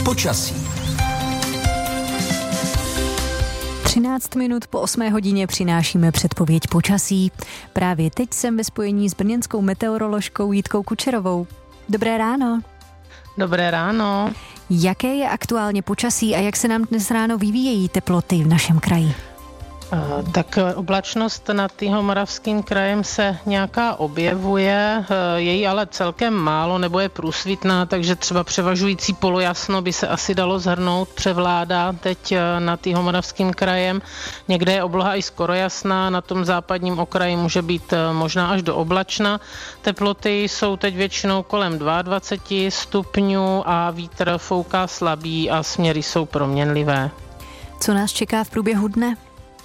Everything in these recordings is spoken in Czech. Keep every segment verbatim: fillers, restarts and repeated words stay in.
Počasí. třináct minut po osmé hodině přinášíme předpověď počasí. Právě teď jsem ve spojení s brněnskou meteoroložkou Jitkou Kučerovou. Dobré ráno. Dobré ráno. Jaké je aktuálně počasí a jak se nám dnes ráno vyvíjejí teploty v našem kraji? Tak oblačnost nad Jihomoravským krajem se nějaká objevuje, je jí ale celkem málo nebo je průsvitná, takže třeba převažující polojasno by se asi dalo shrnout, převládá teď nad Jihomoravským krajem. Někde je obloha i skoro jasná, na tom západním okraji může být možná až do oblačna. Teploty jsou teď většinou kolem dvacet dva stupňů a vítr fouká slabý a směry jsou proměnlivé. Co nás čeká v průběhu dne?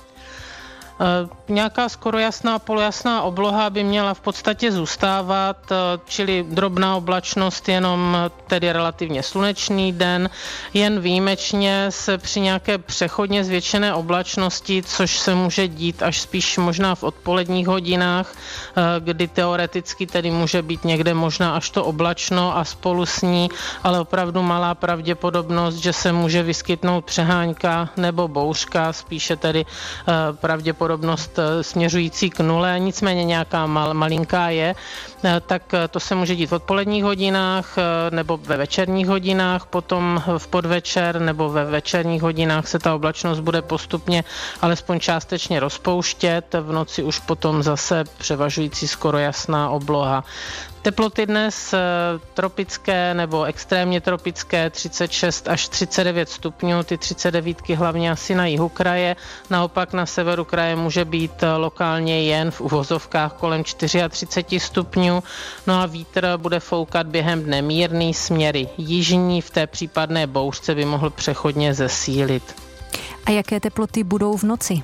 Uh, nějaká skoro jasná, polojasná obloha by měla v podstatě zůstávat, uh, čili drobná oblačnost, jenom tedy relativně slunečný den, jen výjimečně se při nějaké přechodně zvětšené oblačnosti, což se může dít až spíš možná v odpoledních hodinách, uh, kdy teoreticky tedy může být někde možná až to oblačno a spolu s ní, ale opravdu malá pravděpodobnost, že se může vyskytnout přehánka nebo bouřka, spíše tedy uh, pravděpodobnost směřující k nule, nicméně nějaká mal, malinká je, tak to se může dít v odpoledních hodinách nebo ve večerních hodinách, potom v podvečer nebo ve večerních hodinách se ta oblačnost bude postupně alespoň částečně rozpouštět, v noci už potom zase převažující skoro jasná obloha. Teploty dnes tropické nebo extrémně tropické třicet šest až třicet devět stupňů, ty třicet devětky hlavně asi na jihu kraje, naopak na severu kraje může být lokálně jen v uvozovkách kolem třicet čtyři stupňů, no a vítr bude foukat během dne mírný, směry jižní, v té případné bouřce by mohl přechodně zesílit. A jaké teploty budou v noci?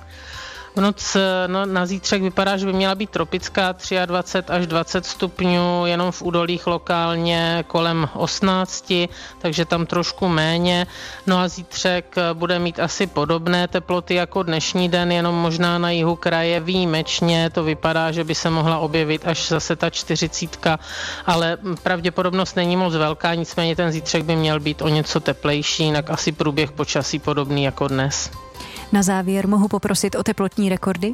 V noc no, na zítřek vypadá, že by měla být tropická dvacet tři až dvacet stupňů, jenom v údolích lokálně kolem osmnáct, takže tam trošku méně. No a zítřek bude mít asi podobné teploty jako dnešní den, jenom možná na jihu kraje výjimečně. To vypadá, že by se mohla objevit až zase ta čtyřicítka, ale pravděpodobnost není moc velká, nicméně ten zítřek by měl být o něco teplejší, jinak asi průběh počasí podobný jako dnes. Na závěr mohu poprosit o teplotní rekordy?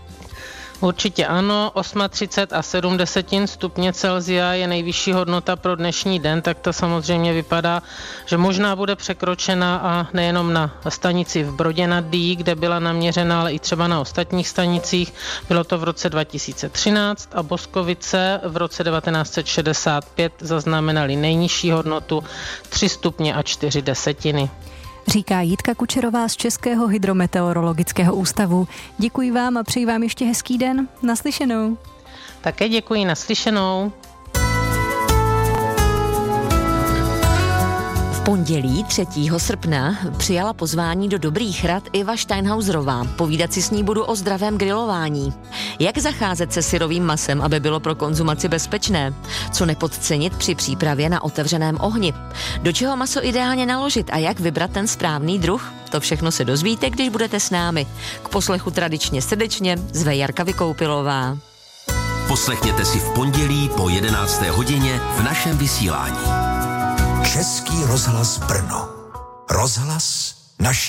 Určitě ano, třicet osm a sedm desetin stupně Celsia je nejvyšší hodnota pro dnešní den, tak to samozřejmě vypadá, že možná bude překročena a nejenom na stanici v Brodě nad Dyjí, kde byla naměřena, ale i třeba na ostatních stanicích. Bylo to v roce dva tisíce třináct a Boskovice v roce devatenáct set šedesát pět zaznamenali nejnižší hodnotu tři stupně a čtyři desetiny. Říká Jitka Kučerová z Českého hydrometeorologického ústavu. Děkuji vám a přeji vám ještě hezký den. Naslyšenou. Také děkuji, naslyšenou. V pondělí třetího srpna přijala pozvání do Dobrých rad Iva Steinhauserová. Povídat si s ní budu o zdravém grilování. Jak zacházet se syrovým masem, aby bylo pro konzumaci bezpečné? Co nepodcenit při přípravě na otevřeném ohni? Do čeho maso ideálně naložit a jak vybrat ten správný druh? To všechno se dozvíte, když budete s námi. K poslechu tradičně srdečně zve Jarka Vykoupilová. Poslechněte si v pondělí po jedenácté hodině v našem vysílání. Český rozhlas Brno. Rozhlas naší